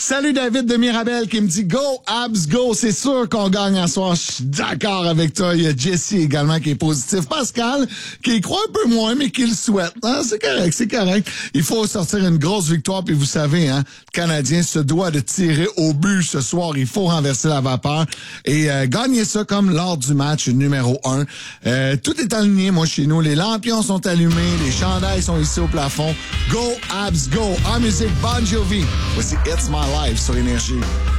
Salut David de Mirabel qui me dit Go, Abs, go, c'est sûr qu'on gagne à soir. Je suis d'accord avec toi. Il y a Jesse également qui est positif. Pascal qui y croit un peu moins, mais qui le souhaite. Ah, c'est correct, c'est correct. Il faut sortir une grosse victoire, puis vous savez, le Canadien se doit de tirer au but ce soir. Il faut renverser la vapeur et gagner ça comme lors du match numéro 1. Tout est aligné, moi, chez nous. Les lampions sont allumés, les chandails sont ici au plafond. Go, Abs, go. En musique, Bon Jovi. Voici It's My Life sur Énergie.